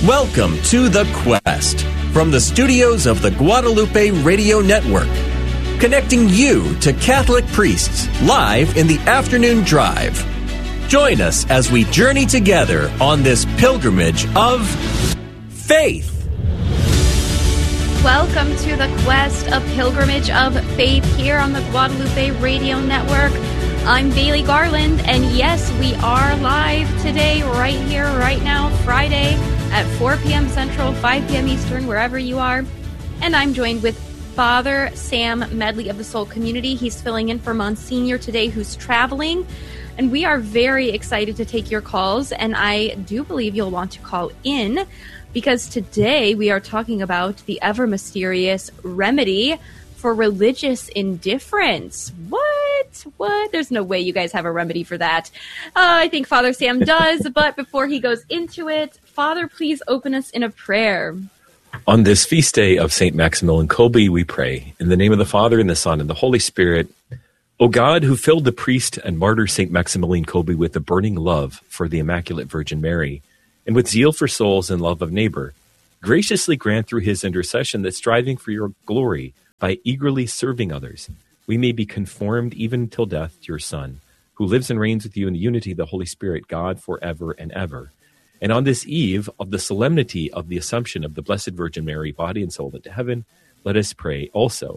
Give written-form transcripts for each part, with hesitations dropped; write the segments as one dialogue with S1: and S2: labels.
S1: Welcome to The Quest from the studios of the Guadalupe Radio Network, connecting you to Catholic priests live in the afternoon drive. Join us as we journey together on this pilgrimage of faith.
S2: Welcome to The Quest, a pilgrimage of faith here on the Guadalupe Radio Network. I'm Bailey Garland, and yes, we are live today, right here, right now, Friday at 4 p.m. Central, 5 p.m. Eastern, wherever you are. And I'm joined with Father Sam Medley of the Soul Community. He's filling in for Monsignor today, who's traveling. And we are very excited to take your calls, and I do believe you'll want to call in, because today we are talking about the ever mysterious remedy for religious indifference. What? There's no way you guys have a remedy for that. I think Father Sam does, but before he goes into it, Father, please open us in a prayer.
S3: On this feast day of St. Maximilian Kolbe, we pray, in the name of the Father, and the Son, and the Holy Spirit. O God, who filled the priest and martyr St. Maximilian Kolbe with a burning love for the Immaculate Virgin Mary, and with zeal for souls and love of neighbor, graciously grant through his intercession that striving for your glory by eagerly serving others, we may be conformed even till death to your Son, who lives and reigns with you in the unity of the Holy Spirit, God, forever and ever. And on this eve of the solemnity of the Assumption of the Blessed Virgin Mary, body and soul, into heaven, let us pray also.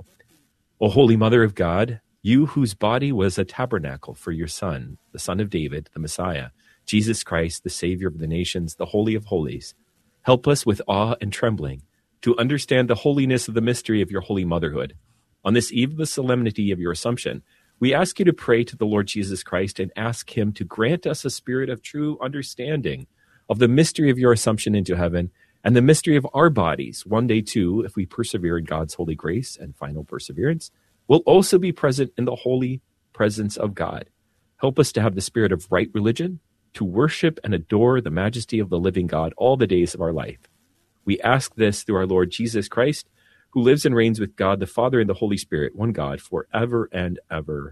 S3: O Holy Mother of God, you whose body was a tabernacle for your Son, the Son of David, the Messiah, Jesus Christ, the Savior of the nations, the Holy of Holies, help us with awe and trembling to understand the holiness of the mystery of your holy motherhood. On this eve of the solemnity of your Assumption, we ask you to pray to the Lord Jesus Christ and ask him to grant us a spirit of true understanding of the mystery of your Assumption into heaven and the mystery of our bodies. One day, too, if we persevere in God's holy grace and final perseverance, will also be present in the holy presence of God. Help us to have the spirit of right religion, to worship and adore the majesty of the living God all the days of our life. We ask this through our Lord Jesus Christ, who lives and reigns with God the Father and the Holy Spirit, one God, forever and ever.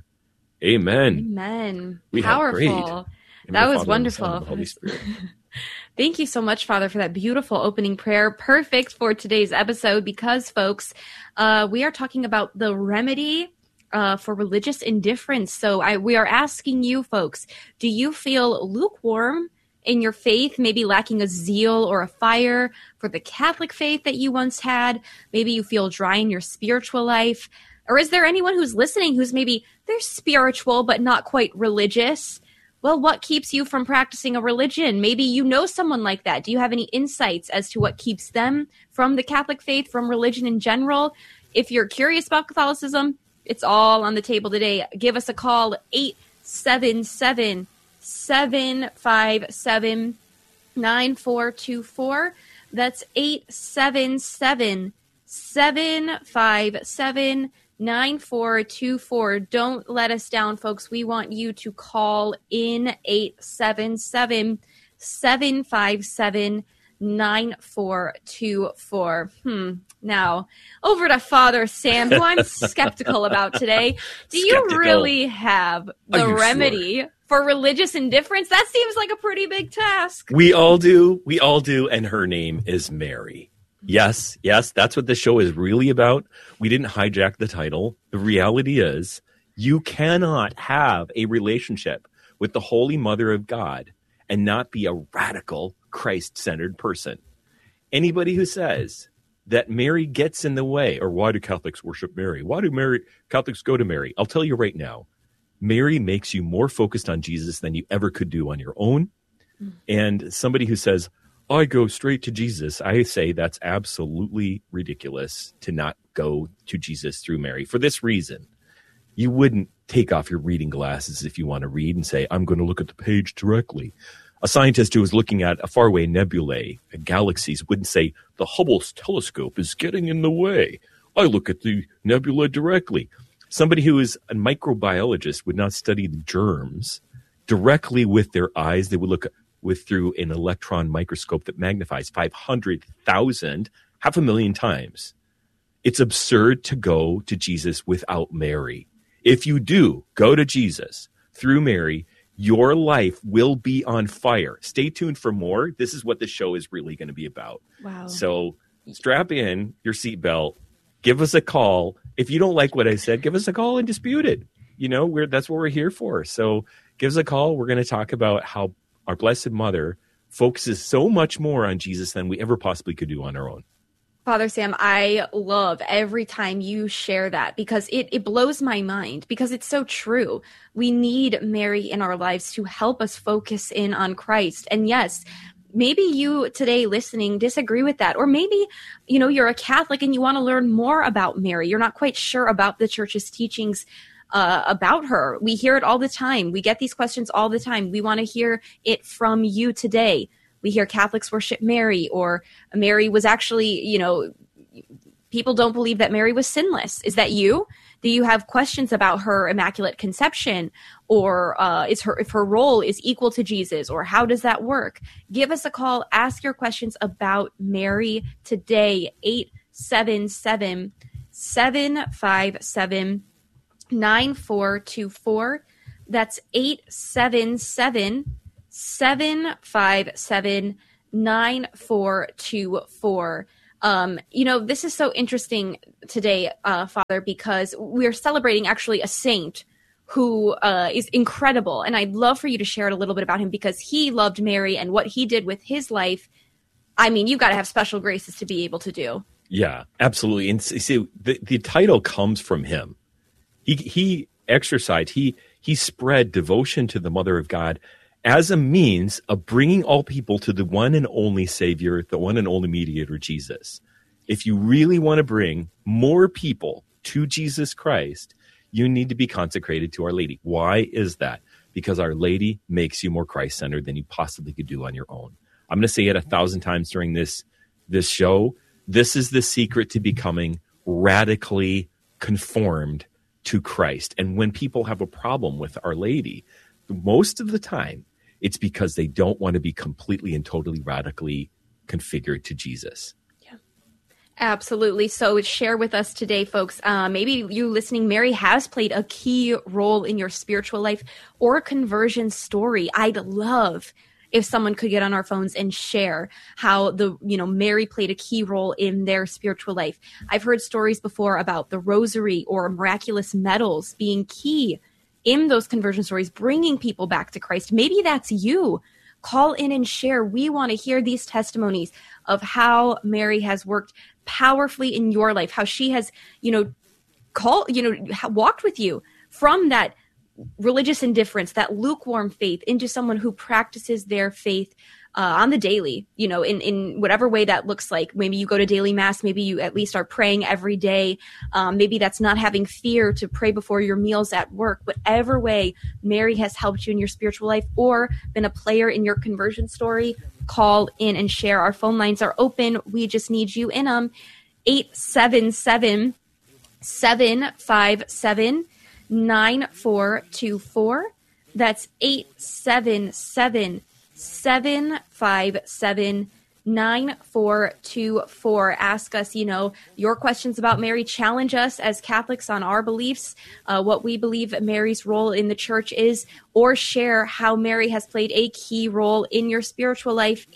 S3: Amen.
S2: Amen.
S3: We
S2: Powerful. That was wonderful.
S3: Holy Spirit.
S2: Thank you so much, Father, for that beautiful opening prayer. Perfect for today's episode because, folks, we are talking about the remedy for religious indifference. So we are asking you, folks, do you feel lukewarm in your faith, maybe lacking a zeal or a fire for the Catholic faith that you once had? Maybe you feel dry in your spiritual life. Or is there anyone who's listening who's maybe they're spiritual but not quite religious? Well, what keeps you from practicing a religion? Maybe you know someone like that. Do you have any insights as to what keeps them from the Catholic faith, from religion in general? If you're curious about Catholicism, it's all on the table today. Give us a call, 877-757-9424. That's 877-757-9424. Don't let us down, folks. We want you to call in 877-757-9424. Now, over to Father Sam, who I'm skeptical about today. Do you really have the remedy for religious indifference? That seems like a pretty big task.
S3: We all do. And her name is Mary. Yes, that's what the show is really about. We didn't hijack the title. The reality is you cannot have a relationship with the Holy Mother of God and not be a radical Christ-centered person. Anybody who says that Mary gets in the way, or why do Catholics worship Mary? Why do Catholics go to Mary? I'll tell you right now, Mary makes you more focused on Jesus than you ever could do on your own. And somebody who says, I go straight to Jesus, I say that's absolutely ridiculous to not go to Jesus through Mary. For this reason, you wouldn't take off your reading glasses if you want to read and say, I'm going to look at the page directly. A scientist who was looking at a faraway nebulae, galaxies, wouldn't say, the Hubble telescope is getting in the way. I look at the nebula directly. Somebody who is a microbiologist would not study the germs directly with their eyes. They would look through an electron microscope that magnifies 500,000, 500,000 times. It's absurd to go to Jesus without Mary. If you do go to Jesus through Mary, your life will be on fire. Stay tuned for more. This is what the show is really going to be about.
S2: Wow.
S3: So strap in your seatbelt. Give us a call. If you don't like what I said, give us a call and dispute it. That's what we're here for. So give us a call. We're going to talk about how our Blessed Mother focuses so much more on Jesus than we ever possibly could do on our own.
S2: Father Sam, I love every time you share that because it blows my mind because it's so true. We need Mary in our lives to help us focus in on Christ. And yes, maybe you today listening disagree with that. Or maybe, you're a Catholic and you want to learn more about Mary. You're not quite sure about the church's teachings about her. We hear it all the time. We get these questions all the time. We want to hear it from you today. We hear Catholics worship Mary, or Mary was actually, people don't believe that Mary was sinless. Is that you? Do you have questions about her Immaculate Conception, or if her role is equal to Jesus, or how does that work? Give us a call. Ask your questions about Mary today. 877-757-9424. That's 877-757-9424. This is so interesting today, Father, because we're celebrating actually a saint who is incredible. And I'd love for you to share a little bit about him because he loved Mary and what he did with his life. I mean, you've got to have special graces to be able to do.
S3: Yeah, absolutely. And see, the title comes from him. He exercised, he spread devotion to the Mother of God as a means of bringing all people to the one and only Savior, the one and only mediator, Jesus. If you really want to bring more people to Jesus Christ, you need to be consecrated to Our Lady. Why is that? Because Our Lady makes you more Christ-centered than you possibly could do on your own. I'm going to say it 1,000 times during this show. This is the secret to becoming radically conformed to Christ. And when people have a problem with Our Lady, most of the time, it's because they don't want to be completely and totally radically configured to Jesus.
S2: Yeah, absolutely. So share with us today, folks. Maybe you listening, Mary has played a key role in your spiritual life or conversion story. I'd love if someone could get on our phones and share how Mary played a key role in their spiritual life. I've heard stories before about the rosary or miraculous medals being key in those conversion stories, bringing people back to Christ. Maybe that's you. Call in and share. We want to hear these testimonies of how Mary has worked powerfully in your life, how she has, walked with you from that religious indifference, that lukewarm faith, into someone who practices their faith on the daily, in whatever way that looks like. Maybe you go to daily mass, maybe you at least are praying every day. Maybe that's not having fear to pray before your meals at work. Whatever way Mary has helped you in your spiritual life or been a player in your conversion story, call in and share. Our phone lines are open. We just need you in them. 877-757-9424. That's 877-757-9424. Ask us, your questions about Mary. Challenge us as Catholics on our beliefs, what we believe Mary's role in the church is, or share how Mary has played a key role in your spiritual life.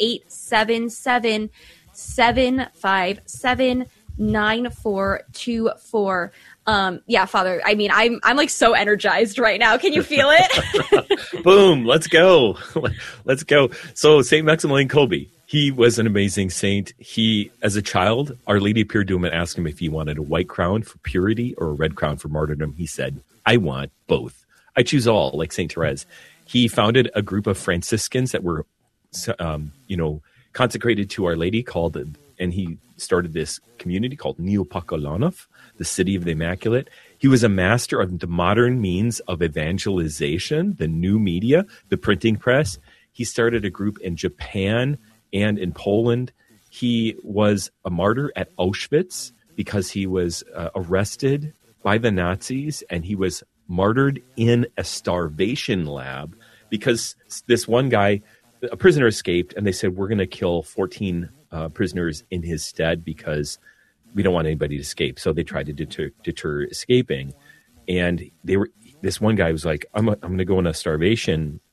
S2: 877-757-9424. Yeah, Father, I mean, I'm like so energized right now. Can you feel it?
S3: Boom. Let's go. Let's go. So St. Maximilian Kolbe, he was an amazing saint. He, as a child, Our Lady appeared to him and asked him if he wanted a white crown for purity or a red crown for martyrdom. He said, I want both. I choose all, like St. Therese. He founded a group of Franciscans that were, consecrated to Our Lady and he started this community called Neopokolanów, the City of the Immaculate. He was a master of the modern means of evangelization, the new media, the printing press. He started a group in Japan and in Poland. He was a martyr at Auschwitz because he was arrested by the Nazis, and he was martyred in a starvation lab because this one guy, a prisoner, escaped, and they said, we're going to kill 14 prisoners in his stead because we don't want anybody to escape. So they tried to deter escaping. And this one guy was like, I'm going to go in a starvation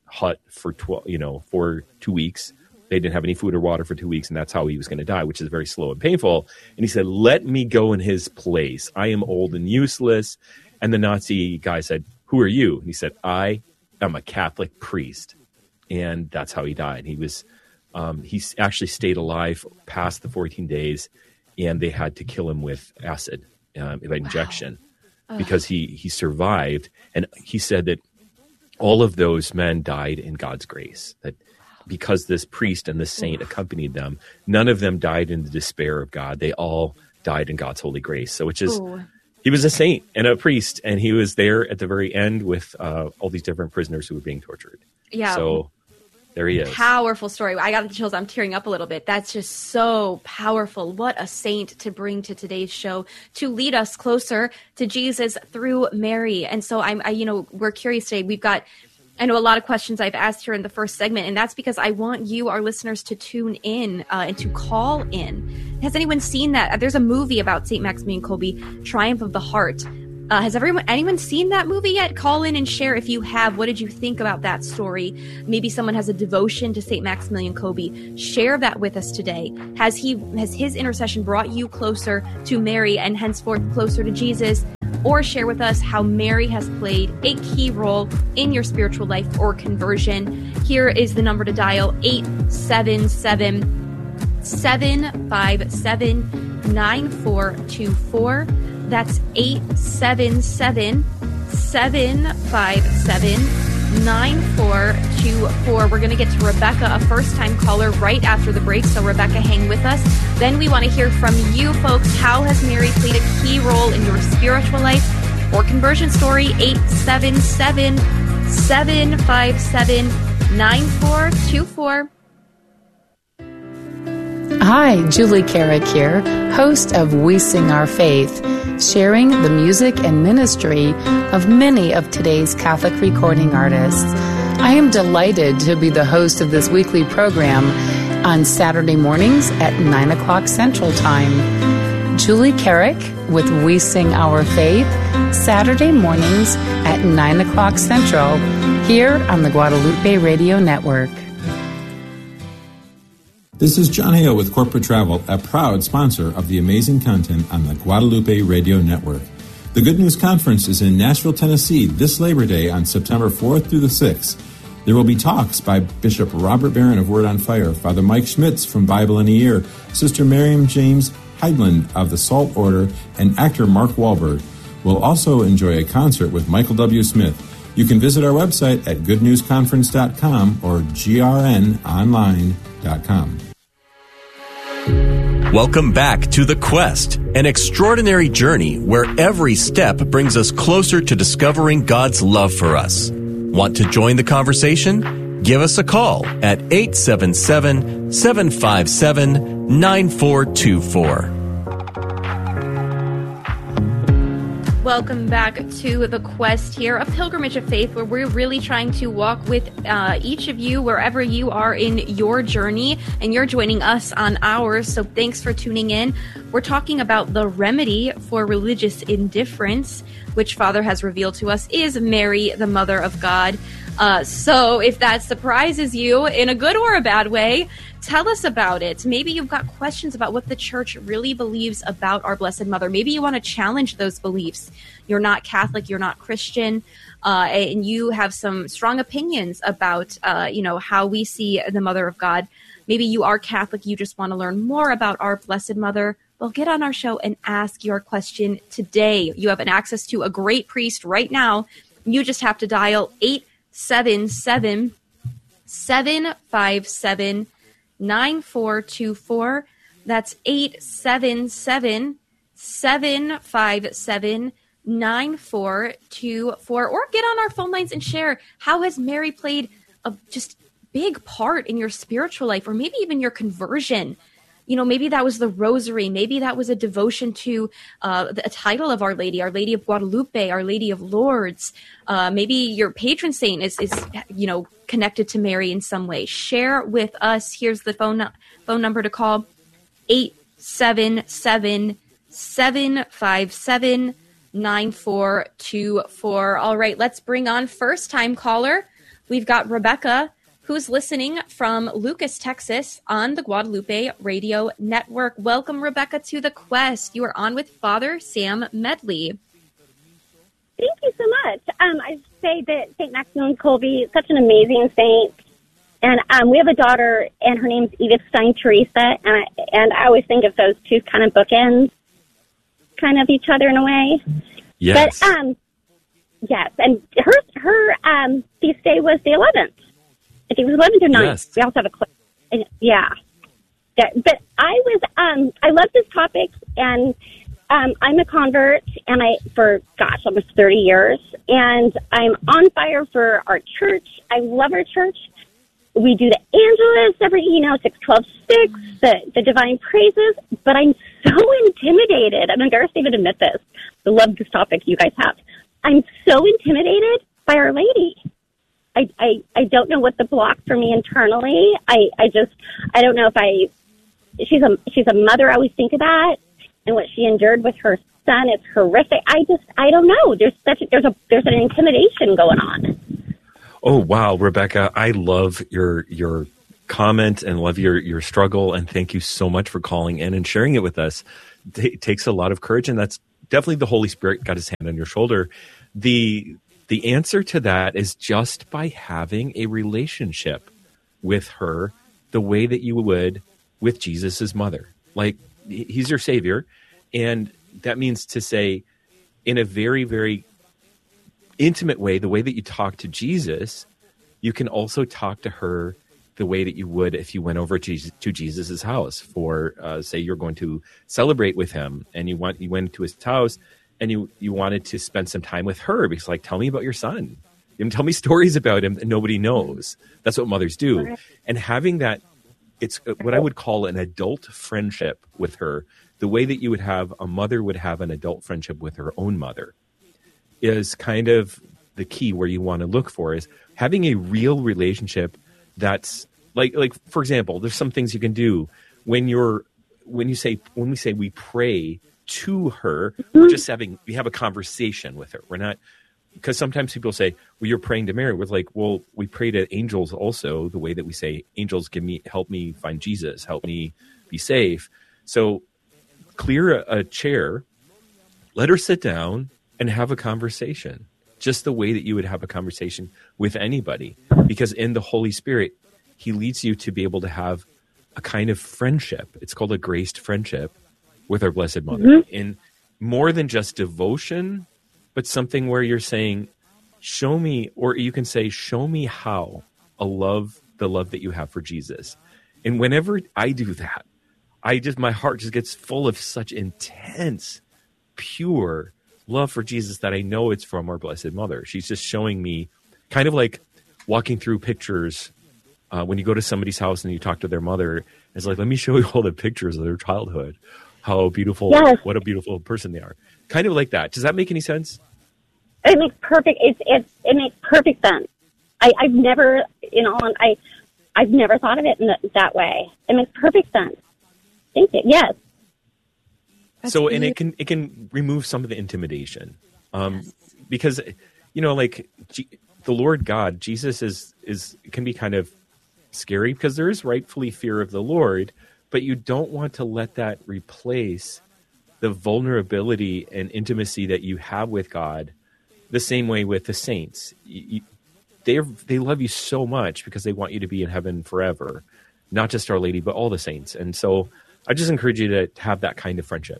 S3: hut for 2 weeks. They didn't have any food or water for 2 weeks, and that's how he was going to die, which is very slow and painful. And he said, "Let me go in his place. I am old and useless." And the Nazi guy said, "Who are you?" And he said, "I am a Catholic priest." And that's how he died. He actually stayed alive past the 14 days, and they had to kill him with acid injection because he survived. And he said that all of those men died in God's grace, that because this priest and this saint accompanied them, none of them died in the despair of God. They all died in God's holy grace. So he was a saint and a priest, and he was there at the very end with all these different prisoners who were being tortured.
S2: Yeah.
S3: So there he is.
S2: Powerful story. I got the chills. I'm tearing up a little bit. That's just so powerful. What a saint to bring to today's show to lead us closer to Jesus through Mary. And so we're curious today. I know a lot of questions I've asked here in the first segment, and that's because I want you, our listeners, to tune in and to call in. Has anyone seen that? There's a movie about St. Maximilian Kolbe, Triumph of the Heart. Has anyone seen that movie yet? Call in and share if you have. What did you think about that story? Maybe someone has a devotion to St. Maximilian Kolbe. Share that with us today. Has his intercession brought you closer to Mary and henceforth closer to Jesus? Or share with us how Mary has played a key role in your spiritual life or conversion. Here is the number to dial: 877-757-9424. That's 877-757-9424. We're going to get to Rebecca, a first-time caller, right after the break. So Rebecca, hang with us. Then we want to hear from you folks. How has Mary played a key role in your spiritual life or conversion story? 877-757-9424.
S4: Hi, Julie Carrick here, host of We Sing Our Faith, sharing the music and ministry of many of today's Catholic recording artists. I am delighted to be the host of this weekly program on Saturday mornings at 9 o'clock Central Time. Julie Carrick with We Sing Our Faith, Saturday mornings at 9 o'clock Central, here on the Guadalupe Radio Network.
S5: This is John Hale with Corporate Travel, a proud sponsor of the amazing content on the Guadalupe Radio Network. The Good News Conference is in Nashville, Tennessee this Labor Day on September 4th through the 6th. There will be talks by Bishop Robert Barron of Word on Fire, Father Mike Schmitz from Bible in a Year, Sister Miriam James Heidland of the Salt Order, and actor Mark Wahlberg. We'll also enjoy a concert with Michael W. Smith. You can visit our website at goodnewsconference.com or grnonline.com.
S1: Welcome back to The Quest, an extraordinary journey where every step brings us closer to discovering God's love for us. Want to join the conversation? Give us a call at 877-757-9424.
S2: Welcome back to The Quest here, a pilgrimage of faith where we're really trying to walk with each of you wherever you are in your journey, and you're joining us on ours. So thanks for tuning in. We're talking about the remedy for religious indifference, which Father has revealed to us is Mary, the Mother of God. So if that surprises you in a good or a bad way, tell us about it. Maybe you've got questions about what the church really believes about our Blessed Mother. Maybe you want to challenge those beliefs. You're not Catholic, you're not Christian, and you have some strong opinions about, how we see the Mother of God. Maybe you are Catholic, you just want to learn more about our Blessed Mother. Well, get on our show and ask your question today. You have an access to a great priest right now. You just have to dial 877-757-9424. That's 877-757-9424. Or get on our phone lines and share, how has Mary played a just big part in your spiritual life, or maybe even your conversion? Maybe that was the rosary. Maybe that was a devotion to a title of Our Lady of Guadalupe, Our Lady of Lourdes. Maybe your patron saint is connected to Mary in some way. Share with us. Here's the phone number to call: 877-757-9424. All right, let's bring on first-time caller We've got Rebecca, who's listening from Lucas, Texas, on the Guadalupe Radio Network. Welcome, Rebecca, to the Quest. You are on with Father Sam Medley.
S6: Thank you so much. I say that St. Maximilian Kolbe is such an amazing saint. And we have a daughter, and her name's Edith Stein Teresa, and I always think of those two kind of bookends, kind of each other in a way.
S3: Yes.
S6: But, yes, and her feast day was the 11th. I think it was 11th or 9th.
S3: Yes.
S6: We also have a yeah. But I love this topic, and I'm a convert, and for almost 30 years, and I'm on fire for our church. I love our church. We do the Angelus every, 6-12-6, the Divine Praises, but I'm so intimidated. I'm embarrassed to even admit this. I love this topic you guys have. I'm so intimidated by Our Lady. I don't know what the block for me internally. I don't know if she's a mother. I always think of that, and what she endured with her son is horrific. I don't know. There's an intimidation going on.
S3: Oh, wow, Rebecca, I love your comment and love your struggle, and thank you so much for calling in and sharing it with us. It takes a lot of courage, and that's definitely the Holy Spirit got his hand on your shoulder. The answer to that is just by having a relationship with her the way that you would with Jesus' mother. Like, he's your Savior, and that means to say, in a very, very intimate way, the way that you talk to Jesus, you can also talk to her the way that you would if you went over to Jesus's house for, say, you're going to celebrate with him, and you went to his house, and you wanted to spend some time with her because, like, tell me about your son. Tell me stories about him that nobody knows. That's what mothers do. And having that, it's what I would call an adult friendship with her, the way that you would have a mother would have an adult friendship with her own mother, is kind of the key where you want to look for, is having a real relationship that's like for example, there's some things you can do when we say we pray to her, we're just we have a conversation with her. We're not, because sometimes people say, well, you're praying to Mary. We're like, well, we pray to angels also, the way that we say, angels, help me find Jesus, help me be safe. So clear a chair, let her sit down, and have a conversation, just the way that you would have a conversation with anybody. Because in the Holy Spirit, he leads you to be able to have a kind of friendship. It's called a graced friendship with our Blessed Mother. In more than just devotion, but something where you're saying, show me, or you can say, show me how the love that you have for Jesus. And whenever I do that, my heart just gets full of such intense, pure love for Jesus that I know it's from our Blessed Mother. She's just showing me, kind of like walking through pictures. When you go to somebody's house and you talk to their mother, it's like, let me show you all the pictures of their childhood. How beautiful, yes. What a beautiful person they are. Kind of like that. Does that make any sense?
S6: It makes perfect, it makes perfect sense. I've never, I've never thought of it in that way. It makes perfect sense. Thank you. Yes.
S3: So, and it can remove some of the intimidation, because, like the Lord God, Jesus can be kind of scary because there is rightfully fear of the Lord, but you don't want to let that replace the vulnerability and intimacy that you have with God. The same way with the saints, they love you so much because they want you to be in heaven forever, not just Our Lady, but all the saints. And so, I just encourage you to have that kind of friendship.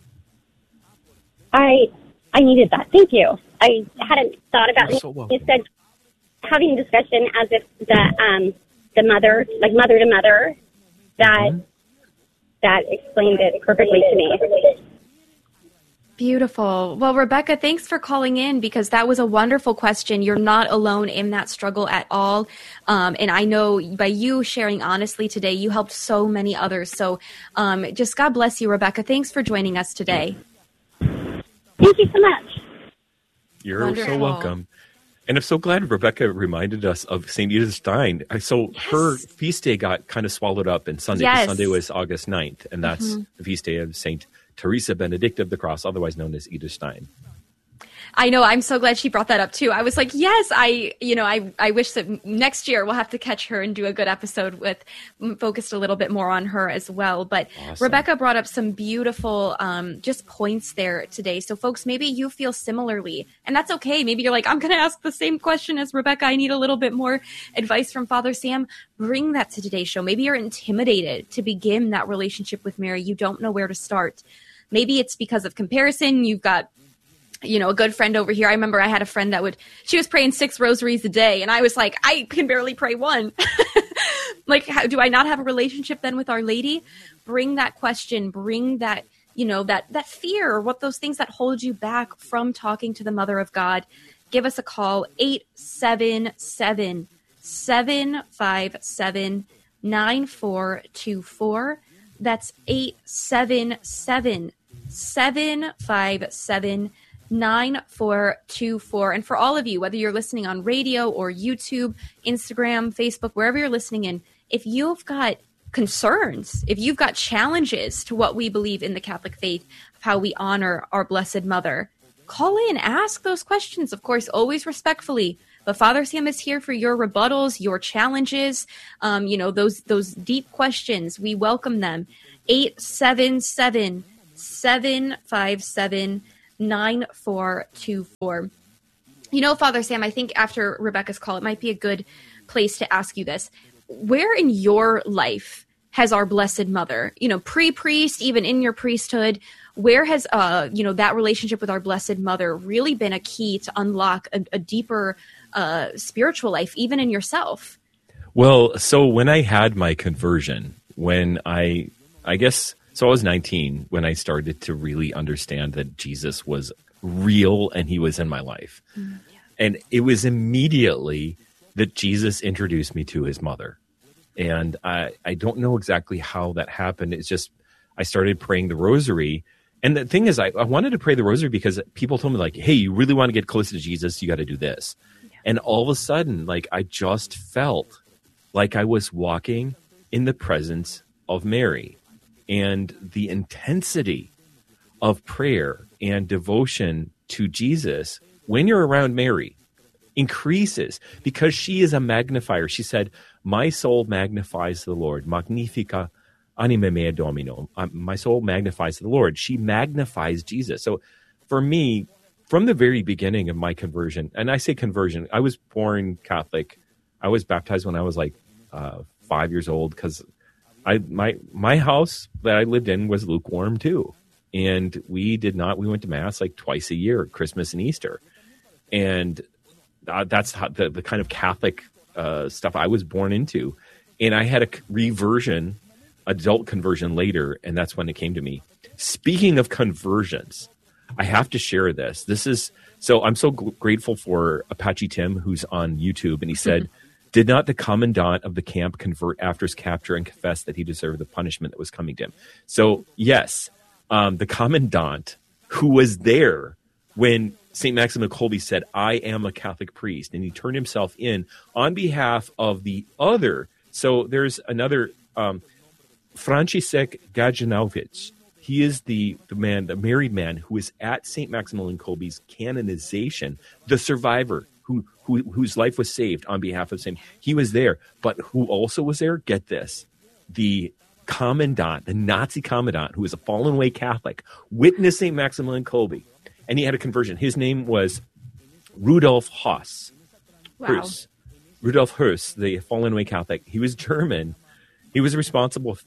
S6: I needed that. Thank you. I hadn't thought about it.
S3: So
S6: You said having a discussion as if the mother, like mother to mother, that explained it perfectly to me.
S2: Beautiful. Well, Rebecca, thanks for calling in, because that was a wonderful question. You're not alone in that struggle at all. And I know by you sharing honestly today, you helped so many others. So just God bless you, Rebecca. Thanks for joining us today.
S6: Thank you so much.
S3: You're
S2: Wonderful.
S3: so welcome. And I'm so glad Rebecca reminded us of St. Edith Stein. So her feast day got kind of swallowed up in Sunday.
S2: Yes.
S3: Sunday was August 9th, and that's the feast day of St. Teresa Benedicta of the Cross, otherwise known as Edith Stein.
S2: I know. I'm so glad she brought that up too. I was like, yes, I wish that next year we'll have to catch her and do a good episode with focused a little bit more on her as well. But awesome. Rebecca brought up some beautiful just points there today. So folks, maybe you feel similarly, and that's okay. Maybe you're like, I'm going to ask the same question as Rebecca. I need a little bit more advice from Father Sam. Bring that to today's show. Maybe you're intimidated to begin that relationship with Mary. You don't know where to start. Maybe it's because of comparison. You've got, a good friend over here. I remember I had a friend she was praying 6 rosaries a day. And I was like, I can barely pray one. Like, do I not have a relationship then with Our Lady? Bring that question, bring that, that fear, or what those things that hold you back from talking to the Mother of God. Give us a call, 877-757-9424. That's 877-757-9424. And for all of you, whether you're listening on radio or YouTube, Instagram, Facebook, wherever you're listening in, if you've got concerns, if you've got challenges to what we believe in the Catholic faith, of how we honor our Blessed Mother, call in, ask those questions, of course, always respectfully. But Father Sam is here for your rebuttals, your challenges, those deep questions. We welcome them. 877-757-9424. Father Sam, I think after Rebecca's call, it might be a good place to ask you this. Where in your life has our Blessed Mother, pre-priest, even in your priesthood, where has, that relationship with our Blessed Mother really been a key to unlock a deeper spiritual life, even in yourself?
S3: Well, so when I had my conversion, when I was 19 when I started to really understand that Jesus was real and he was in my life. Yeah. And it was immediately that Jesus introduced me to his mother. And I don't know exactly how that happened. It's just, I started praying the rosary. And the thing is, I wanted to pray the rosary because people told me, like, hey, you really want to get close to Jesus, you got to do this. Yeah. And all of a sudden, I just felt like I was walking in the presence of Mary. And the intensity of prayer and devotion to Jesus when you're around Mary increases because she is a magnifier. She said, my soul magnifies the Lord. Magnifica anima mea Domino. My soul magnifies the Lord. She magnifies Jesus. So for me, from the very beginning of my conversion, and I say conversion, I was born Catholic. I was baptized when I was 5 years old because my house that I lived in was lukewarm too. And we went to Mass twice a year, Christmas and Easter. And that's how the kind of Catholic stuff I was born into. And I had a adult conversion later, and that's when it came to me. Speaking of conversions, I have to share this. So I'm so grateful for Apache Tim, who's on YouTube, and he said, did not the commandant of the camp convert after his capture and confess that he deserved the punishment that was coming to him? So yes, the commandant who was there when St. Maximilian Kolbe said, I am a Catholic priest, and he turned himself in on behalf of the other. So there's another, Franciszek Gajanowicz. He is the married man who is at St. Maximilian Kolbe's canonization, the survivor whose life was saved on behalf of St. He was there, but who also was there? Get this. The commandant, the Nazi commandant, who was a fallen away Catholic, witnessed St. Maximilian Kolbe, and he had a conversion. His name was Rudolf Höss.
S2: Wow.
S3: Rudolf Höss, the fallen away Catholic. He was German. He was responsible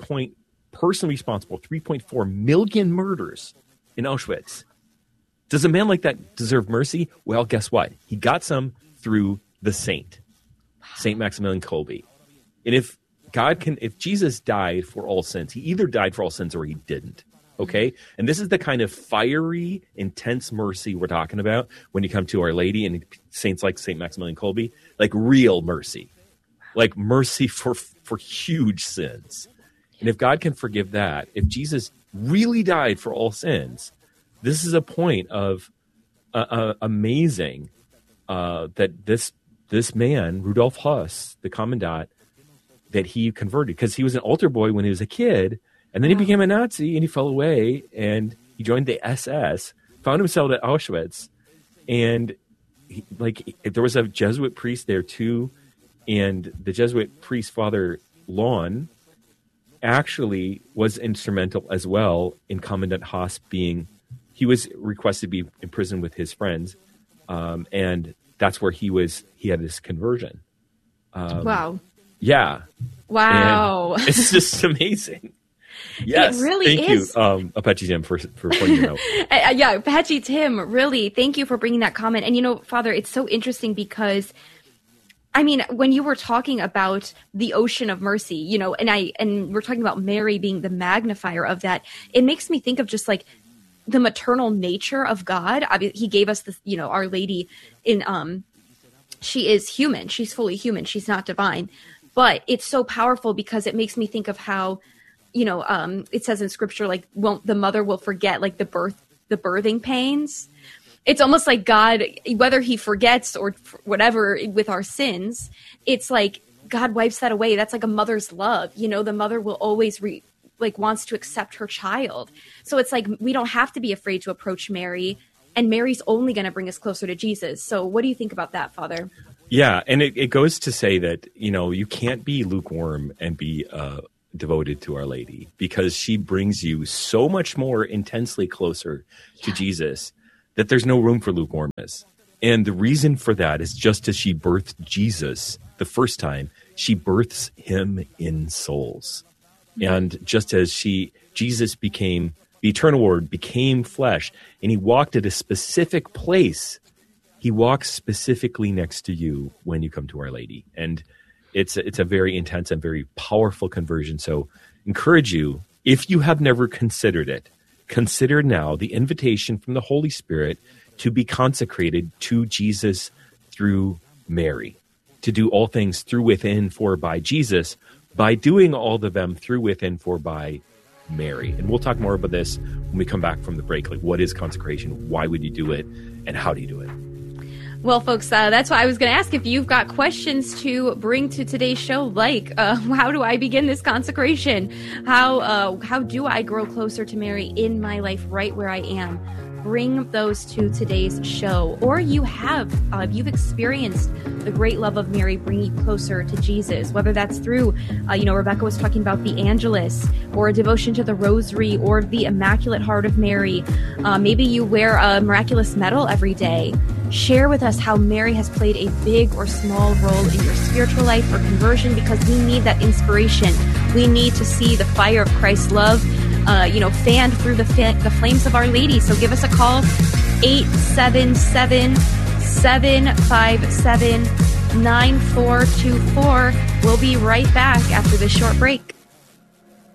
S3: 3.4 million murders in Auschwitz. Does a man like that deserve mercy? Well, guess what? He got some through the saint, St. Maximilian Kolbe. And if Jesus died for all sins, he either died for all sins or he didn't. Okay? And this is the kind of fiery, intense mercy we're talking about when you come to Our Lady and saints like St. Maximilian Kolbe, like real mercy, like mercy for huge sins. And if God can forgive that, if Jesus really died for all sins, this is a point of amazing that this man, Rudolf Höss, the commandant, that he converted because he was an altar boy when he was a kid, and then he became a Nazi and he fell away and he joined the SS, found himself at Auschwitz, And there was a Jesuit priest there too. And the Jesuit priest, Father Lawn, actually was instrumental as well in Commandant Haas he was requested to be in prison with his friends. And that's where he had his conversion.
S2: Wow.
S3: Yeah.
S2: Wow.
S3: And it's just amazing. Yes.
S2: It really is.
S3: Thank you, Apache Tim, for pointing it out.
S2: Yeah, Apache Tim, really, thank you for bringing that comment. And, Father, it's so interesting because, I mean, when you were talking about the ocean of mercy, and we're talking about Mary being the magnifier of that, it makes me think of just like the maternal nature of God. He gave us this, Our Lady she is human. She's fully human. She's not divine. But it's so powerful because it makes me think of how, it says in scripture, like, the mother will forget like the birthing pains. It's almost like God, whether he forgets or whatever with our sins, it's like God wipes that away. That's like a mother's love. The mother will always wants to accept her child. So it's like, we don't have to be afraid to approach Mary, and Mary's only going to bring us closer to Jesus. So what do you think about that, Father?
S3: Yeah. And it goes to say that, you can't be lukewarm and be devoted to Our Lady, because she brings you so much more intensely closer to Jesus that there's no room for lukewarmness. And the reason for that is just as she birthed Jesus the first time, she births him in souls. And just as Jesus became, the eternal word became flesh, and he walked at a specific place, he walks specifically next to you when you come to Our Lady. And it's a very intense and very powerful conversion. So encourage you, if you have never considered it, consider now the invitation from the Holy Spirit to be consecrated to Jesus through Mary, to do all things through, within, for, by Jesus, by doing all of them through, within, for, by Mary. And we'll talk more about this when we come back from the break. Like, what is consecration? Why would you do it? And how do you do it?
S2: Well, folks, that's why I was going to ask if you've got questions to bring to today's show, like how do I begin this consecration? How do I grow closer to Mary in my life right where I am? Bring those to today's show. Or you've experienced the great love of Mary bringing you closer to Jesus, whether that's through, Rebecca was talking about the Angelus, or a devotion to the Rosary, or the Immaculate Heart of Mary. Maybe you wear a miraculous medal every day. Share with us how Mary has played a big or small role in your spiritual life or conversion, because we need that inspiration. We need to see the fire of Christ's love fanned through the flames of Our Lady. So give us a call, 877-757-9424. We'll be right back after this short break.